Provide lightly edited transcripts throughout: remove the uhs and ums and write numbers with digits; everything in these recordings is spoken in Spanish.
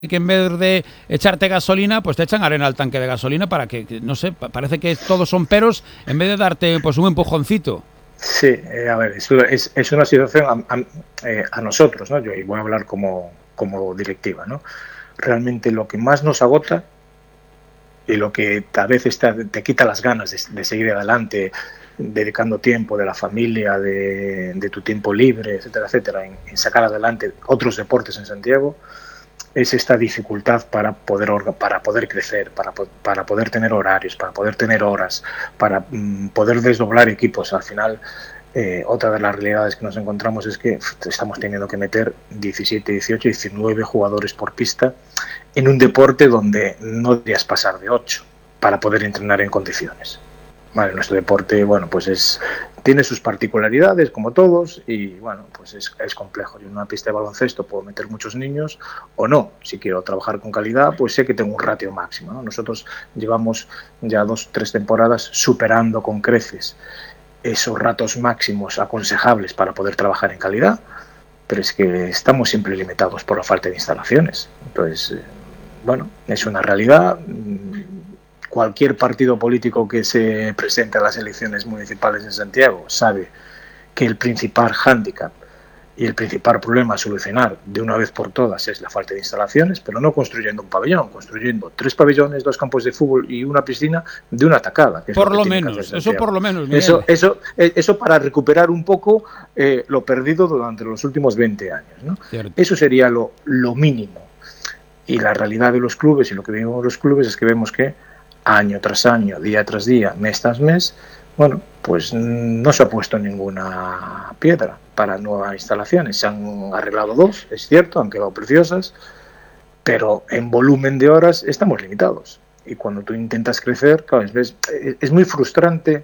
que en vez de echarte gasolina, pues te echan arena al tanque de gasolina para que no sé, parece que todos son peros en vez de darte pues un empujoncito. Sí, a ver, es una situación a nosotros, ¿no? Yo voy a hablar como directiva, ¿no? Realmente lo que más nos agota y lo que a veces te quita las ganas de seguir adelante, dedicando tiempo de la familia, de tu tiempo libre, etcétera, etcétera, en sacar adelante otros deportes en Santiago, es esta dificultad para poder crecer, para poder tener horarios, para poder tener horas, para poder desdoblar equipos. Al final, otra de las realidades que nos encontramos es que estamos teniendo que meter 17, 18, 19 jugadores por pista en un deporte donde no deberías pasar de 8 para poder entrenar en condiciones. Vale, nuestro deporte, bueno, pues tiene sus particularidades, como todos, y bueno, pues es complejo. Yo en una pista de baloncesto puedo meter muchos niños o no. Si quiero trabajar con calidad, pues sé que tengo un ratio máximo, ¿no? Nosotros llevamos ya 2-3 temporadas superando con creces esos ratos máximos aconsejables para poder trabajar en calidad, pero es que estamos siempre limitados por la falta de instalaciones. Entonces, bueno, es una realidad. Cualquier partido político que se presente a las elecciones municipales en Santiago sabe que el principal hándicap y el principal problema a solucionar de una vez por todas es la falta de instalaciones, pero no construyendo un pabellón, construyendo 3 pabellones, 2 campos de fútbol y una piscina de una tacada. Que es por lo lo menos, eso por lo menos, Miguel. Eso para recuperar un poco lo perdido durante los últimos 20 años, ¿no? Eso sería lo mínimo. Y la realidad de los clubes y lo que vivimos los clubes es que vemos que año tras año, día tras día, mes tras mes, bueno, pues no se ha puesto ninguna piedra para nuevas instalaciones. Se han arreglado 2, es cierto, han quedado preciosas, pero en volumen de horas estamos limitados. Y cuando tú intentas crecer, claro, es muy frustrante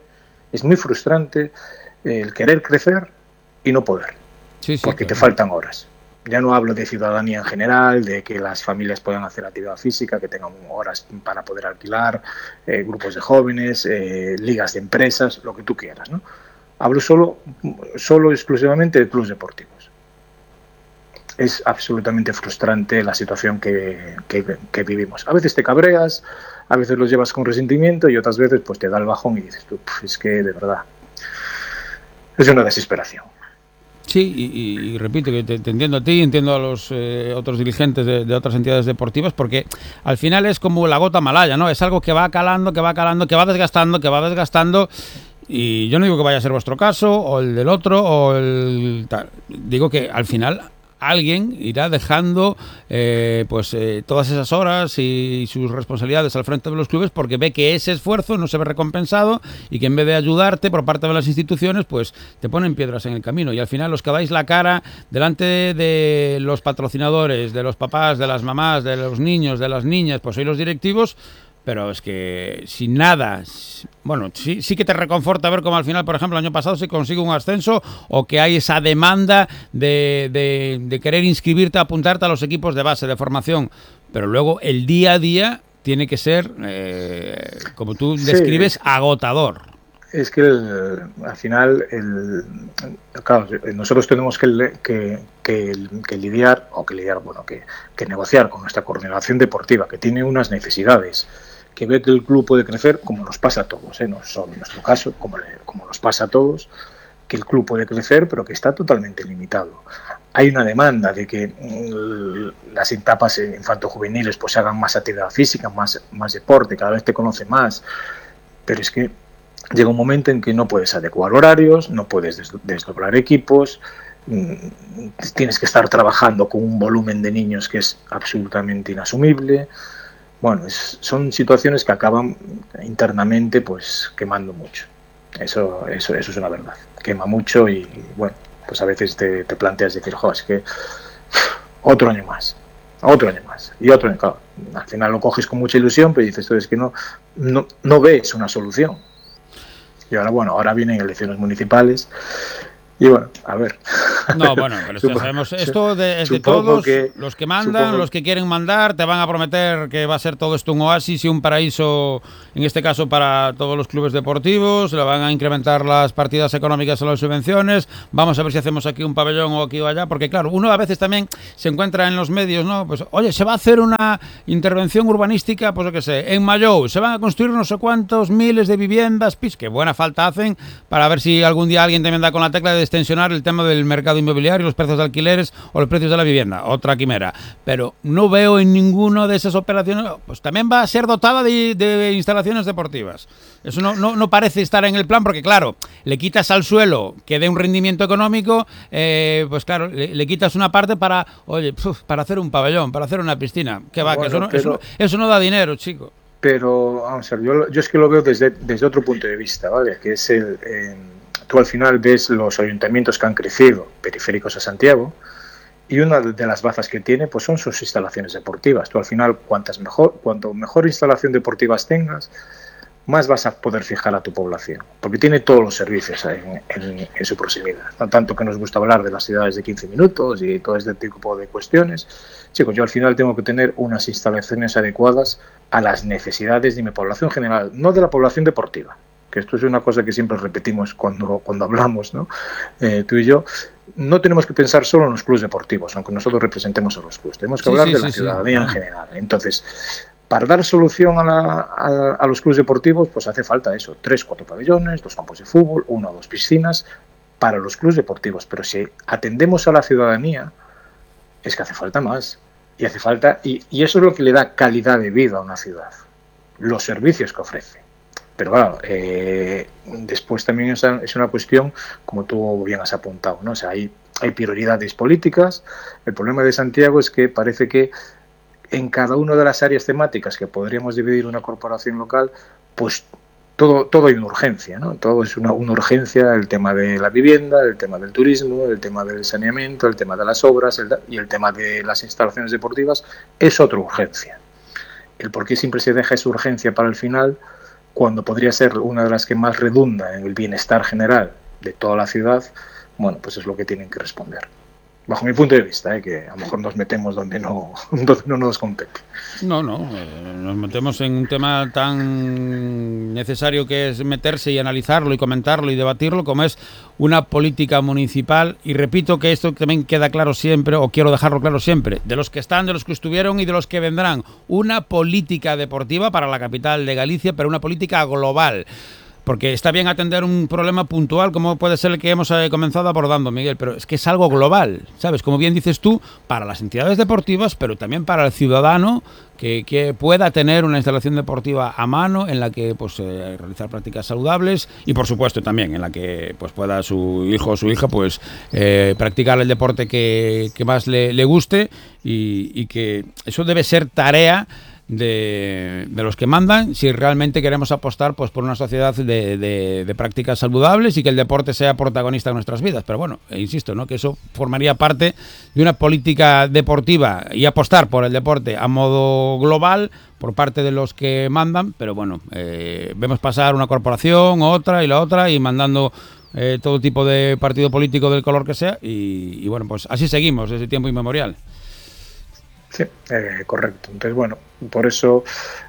el querer crecer y no poder, porque te faltan horas. Ya no hablo de ciudadanía en general, de que las familias puedan hacer actividad física, que tengan horas para poder alquilar, grupos de jóvenes, ligas de empresas, lo que tú quieras, ¿no? Hablo solo exclusivamente de clubes deportivos. Es absolutamente frustrante la situación que vivimos. A veces te cabreas, a veces los llevas con resentimiento y otras veces pues te da el bajón y dices tú, es que de verdad es una desesperación. Sí, y repito que te entiendo a ti, entiendo a los otros dirigentes de otras entidades deportivas, porque al final es como la gota malaya, ¿no? Es algo que va calando, que va desgastando, y yo no digo que vaya a ser vuestro caso, o el del otro, o el tal. Digo que al final alguien irá dejando todas esas horas y sus responsabilidades al frente de los clubes porque ve que ese esfuerzo no se ve recompensado y que en vez de ayudarte por parte de las instituciones pues te ponen piedras en el camino, y al final los que dais la cara delante de los patrocinadores, de los papás, de las mamás, de los niños, de las niñas, pues sois los directivos. Pero es que sin nada, bueno, sí que te reconforta ver cómo al final, por ejemplo, el año pasado se consigue un ascenso o que hay esa demanda de querer inscribirte, apuntarte a los equipos de base, de formación. Pero luego el día a día tiene que ser, como tú describes, agotador. Es que al final, claro, nosotros tenemos que negociar con nuestra coordinación deportiva, que tiene unas necesidades, que ve que el club puede crecer, como nos pasa a todos, no solo en nuestro caso, como nos pasa a todos, que el club puede crecer, pero que está totalmente limitado. Hay una demanda de que las etapas infanto-juveniles pues hagan más actividad física, más deporte, cada vez te conoce más, pero es que llega un momento en que no puedes adecuar horarios, no puedes desdoblar equipos, tienes que estar trabajando con un volumen de niños que es absolutamente inasumible. Bueno, son situaciones que acaban internamente pues quemando mucho. Eso es una verdad. Quema mucho y bueno, pues a veces te planteas decir, es que otro año más y otro año. Claro, al final lo coges con mucha ilusión, pero dices, es que no ves una solución. Y ahora vienen elecciones municipales y bueno, a ver No, bueno, pero ya sabemos, esto es de todos, los que mandan, los que quieren mandar, te van a prometer que va a ser todo esto un oasis y un paraíso, en este caso para todos los clubes deportivos, le van a incrementar las partidas económicas a las subvenciones, vamos a ver si hacemos aquí un pabellón o aquí o allá, porque claro, uno a veces también se encuentra en los medios, ¿no? Pues, oye, se va a hacer una intervención urbanística, pues yo qué sé, en Mayou, se van a construir no sé cuántos miles de viviendas, que buena falta hacen, para ver si algún día alguien también da con la tecla de extensionar el tema del mercado inmobiliario, los precios de alquileres o los precios de la vivienda, otra quimera, pero no veo en ninguno de esas operaciones, pues también va a ser dotada de instalaciones deportivas. Eso no parece estar en el plan, porque claro, le quitas al suelo que dé un rendimiento económico, pues claro, le quitas una parte para, oye, para hacer un pabellón, para hacer una piscina, que va, bueno, que eso no da dinero, chico. Pero, vamos a ver, yo es que lo veo desde otro punto de vista, ¿vale? Que es tú al final ves los ayuntamientos que han crecido, periféricos a Santiago, y una de las bazas que tiene pues son sus instalaciones deportivas. Tú al final, cuanto mejor instalación deportivas tengas, más vas a poder fijar a tu población, porque tiene todos los servicios en su proximidad. No tanto que nos gusta hablar de las ciudades de 15 minutos y todo este tipo de cuestiones. Chicos, yo al final tengo que tener unas instalaciones adecuadas a las necesidades de mi población general, no de la población deportiva, que esto es una cosa que siempre repetimos cuando hablamos, ¿no? Tú y yo. No tenemos que pensar solo en los clubes deportivos, aunque nosotros representemos a los clubes. Tenemos que hablar de la ciudadanía en general. Entonces, para dar solución a los clubes deportivos, pues hace falta eso, 3, 4 pabellones, 2 campos de fútbol, 1 o 2 piscinas para los clubes deportivos. Pero si atendemos a la ciudadanía, es que hace falta más. Y hace falta, y eso es lo que le da calidad de vida a una ciudad, los servicios que ofrece. Pero claro, después también es una cuestión, como tú bien has apuntado, ¿no? O sea, hay prioridades políticas. El problema de Santiago es que parece que en cada una de las áreas temáticas que podríamos dividir una corporación local, pues todo hay una urgencia, ¿no? Todo es una urgencia, el tema de la vivienda, el tema del turismo, el tema del saneamiento, el tema de las obras y el tema de las instalaciones deportivas es otra urgencia. El por qué siempre se deja esa urgencia para el final, cuando podría ser una de las que más redunda en el bienestar general de toda la ciudad, bueno, pues es lo que tienen que responder. Bajo mi punto de vista, que a lo mejor nos metemos donde no nos compete. Nos metemos en un tema tan necesario que es meterse y analizarlo y comentarlo y debatirlo como es una política municipal. Y repito que esto también queda claro siempre, o quiero dejarlo claro siempre, de los que están, de los que estuvieron y de los que vendrán. Una política deportiva para la capital de Galicia, pero una política global. Porque está bien atender un problema puntual, como puede ser el que hemos comenzado abordando, Miguel, pero es que es algo global, ¿sabes? Como bien dices tú, para las entidades deportivas, pero también para el ciudadano que pueda tener una instalación deportiva a mano en la que pues realizar prácticas saludables y, por supuesto, también en la que pues pueda su hijo o su hija pues practicar el deporte que más le guste y que eso debe ser tarea de los que mandan, si realmente queremos apostar pues por una sociedad de prácticas saludables y que el deporte sea protagonista de nuestras vidas. Pero bueno, insisto, ¿no? Que eso formaría parte de una política deportiva y apostar por el deporte a modo global por parte de los que mandan, pero bueno, vemos pasar una corporación, otra y la otra y mandando todo tipo de partido político del color que sea y bueno, pues así seguimos desde tiempo inmemorial. Sí, correcto. Entonces, bueno, por eso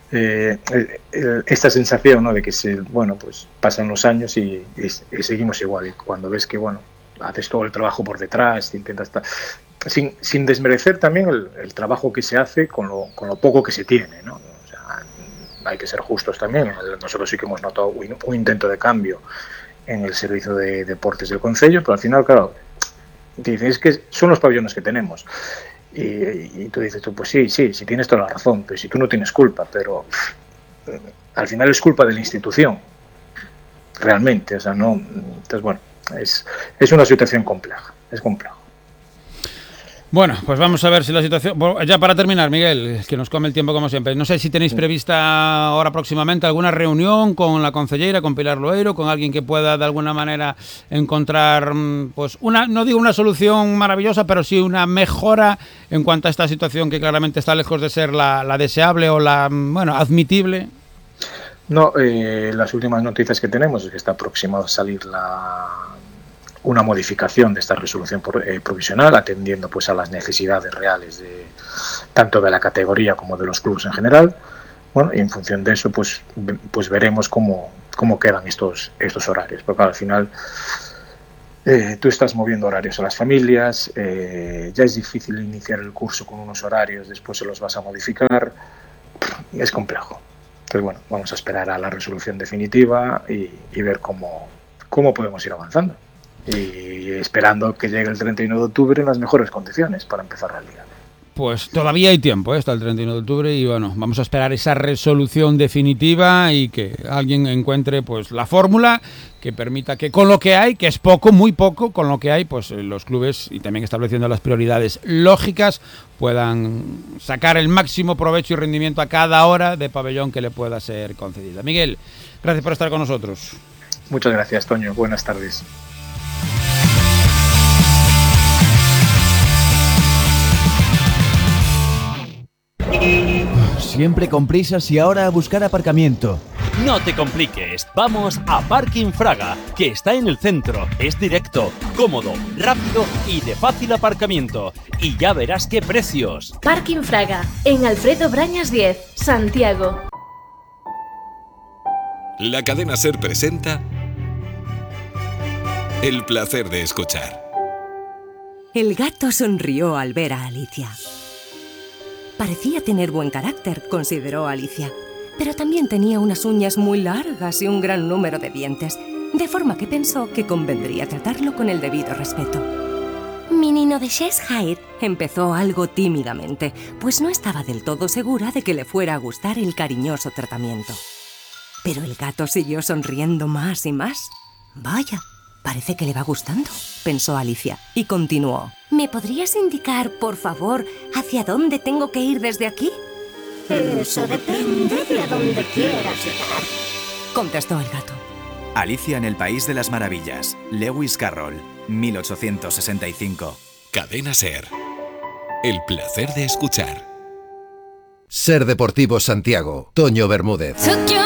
esta sensación, ¿no? De que pues pasan los años y seguimos igual. Y cuando ves que, bueno, haces todo el trabajo por detrás, intentas sin desmerecer también el trabajo que se hace con lo poco que se tiene, ¿no? O sea, hay que ser justos también. Nosotros sí que hemos notado un intento de cambio en el servicio de deportes del concello, pero al final, claro, dicen, es que son los pabellones que tenemos. Y tú dices, pues sí, tienes toda la razón, pero si tú no tienes culpa, pero al final es culpa de la institución, realmente, o sea, no. Entonces, bueno, es una situación compleja, es complejo. Bueno, pues vamos a ver si la situación... Bueno, ya para terminar, Miguel, que nos come el tiempo como siempre. No sé si tenéis prevista ahora próximamente alguna reunión con la concelleira, con Pilar Loeiro, con alguien que pueda de alguna manera encontrar, pues no digo una solución maravillosa, pero sí una mejora en cuanto a esta situación que claramente está lejos de ser la deseable o la, admitible. No, las últimas noticias que tenemos es que está próximo a salir una modificación de esta resolución provisional, atendiendo pues a las necesidades reales tanto de la categoría como de los clubes en general. Bueno, y en función de eso pues veremos cómo quedan estos horarios, porque al final tú estás moviendo horarios a las familias, ya es difícil iniciar el curso con unos horarios, después se los vas a modificar, es complejo. Entonces, bueno, vamos a esperar a la resolución definitiva y ver cómo podemos ir avanzando. Y esperando que llegue el 31 de octubre en las mejores condiciones para empezar la liga. Pues todavía hay tiempo, hasta el 31 de octubre, y bueno, vamos a esperar esa resolución definitiva y que alguien encuentre pues la fórmula que permita que con lo que hay, que es poco, muy poco, con lo que hay, pues los clubes, y también estableciendo las prioridades lógicas, puedan sacar el máximo provecho y rendimiento a cada hora de pabellón que le pueda ser concedida. Miguel, gracias por estar con nosotros. Muchas gracias, Toño. Buenas tardes. Siempre con prisas y ahora a buscar aparcamiento. No te compliques, vamos a Parking Fraga, que está en el centro, es directo, cómodo, rápido y de fácil aparcamiento. Y ya verás qué precios. Parking Fraga, en Alfredo Brañas 10, Santiago. La cadena SER presenta El placer de escuchar. El gato sonrió al ver a Alicia. Parecía tener buen carácter, consideró Alicia, pero también tenía unas uñas muy largas y un gran número de dientes, de forma que pensó que convendría tratarlo con el debido respeto. Mi nino de Cheshire, empezó algo tímidamente, pues no estaba del todo segura de que le fuera a gustar el cariñoso tratamiento. Pero el gato siguió sonriendo más y más. Vaya, parece que le va gustando, pensó Alicia, y continuó. ¿Me podrías indicar, por favor, hacia dónde tengo que ir desde aquí? Eso depende de a dónde quieras llegar, contestó el gato. Alicia en el País de las Maravillas, Lewis Carroll, 1865. Cadena SER. El placer de escuchar. SER Deportivos Santiago, Toño Bermúdez.